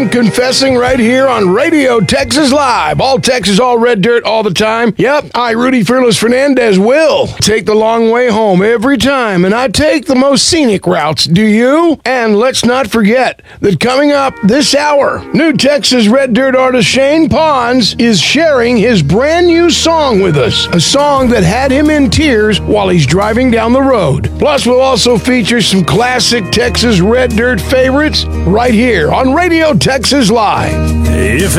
confessing right here on Radio Texas Live. All Texas, all red dirt, all the time. Yep, I, Rudy Fearless Fernandez, will take the long way home every time, and I take the most scenic routes. Do you? And let's not forget that coming up this hour, new Texas red dirt artist Shane Pons is sharing his brand new song with us, a song that had him in tears while he's driving down the road. Plus, we'll also feature some classic Texas red dirt favorites right here on Radio Texas Live. If